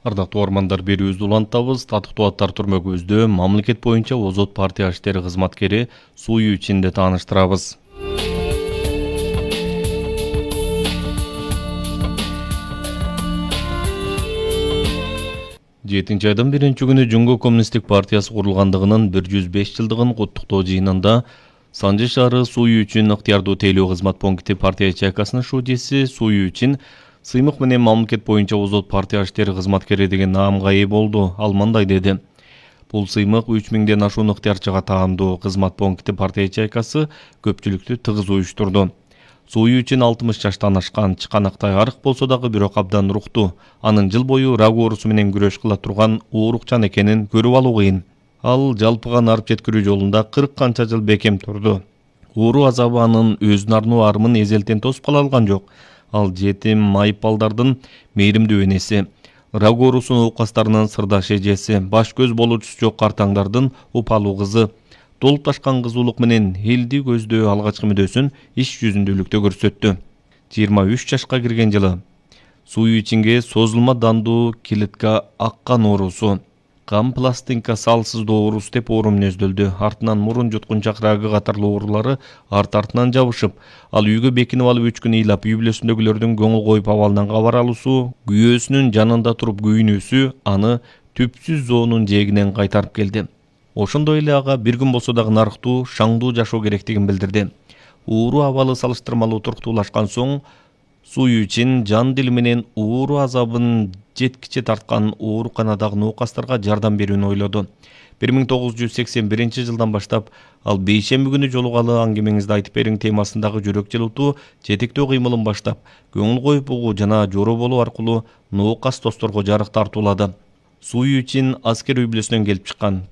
Ардактуу ормандар берүүбүздү улантабыз. Татыктуу аттар түрмөгүбүздө мамлекет боюнча Озот партия иштери кызматкери Суу Ючинди тааныштырабыз. 7 айдын 1-күнү Жумгу коммунисттик партиясы курулгандыгынын 105 жылдыгын куттуктоо жыйынында Санжы шаары Суу Ючин ыктыярдуу тейлөө кызмат пункти партия ячейкасынын шудеси Суу Ючин сыймык менен мамлекет боюнча Озот партия иштери кызматкери деген наамга ээ болду. Ал мындай деди: Бул сыймык 3000ден ашуун ыктыярчыга таандуу кызмат пункти партия ячейкасы көпчүлүктү тыгыз уюштурду. Суу Ючин 60 жаштан ашкан, чыканактай арык болсо дагы бирок абдан руктуу. Анын жыл бою рак оорусу менен күрөш кыла турган оорукчан экенин көрүп алуу кыйын. Ал жалпыга нарып жеткирүү жолунда 40 канча жыл бекем турду. Оору азабы анын өзүнө арноо арымын эзелтен тосуп кала алган жок. Ал жетим майып балдардын мээримдүү энеси, рак оорусу оокастарынын сырдаш эжеси, баш көз болуучусу жок картаңдардын упалуу кызы. Толуп ташкан кызуулук менен элди көздөө алгачкы мүнөзүн иш жүзүндүүлүктө көрсөттү. 23 жашка кирген жылы Суу Ючинге созулма дандуу килитка аккан оорусу, кан пластинка салсыздоо оорусу деп оору мүнөздөлдү. Артынан мурун жуткунчак рагы катарлуу оорулары арт-артынан жабышып, ал үйгө бекинип алып 3 күн ыйлап үй бүлөсүндөгүлөрдүн көңүл коюп абалынан кабар алуусу, күйөөсүнүн жанында туруп күйүнүүсү аны түпсүз зоонун жээгинен кайтарып келди. Ошондой эле ага бир күн болсо дагы нарыктуу, шаңдуу жашоо керектигин билдирди. Оору абалы салыштырмалуу туруктуулашкан соң Суу Ючин жан дил менен оору азабын жеткиче тарткан ооруканадагы ноокастарга жардам берүүнү ойлоду. 1981 жылдан баштап ал бейшемби күнү жолугалы аңгемеңизди айтып бериң темасындагы жүрөк жылытуу жетектөө кыймылын баштап, көңүл коюп угуу жана жоро болуу аркылуу ноокас досторго жарык тартуулады. Суу Ючин аскер үй бүлөсүнөн келип чыккан.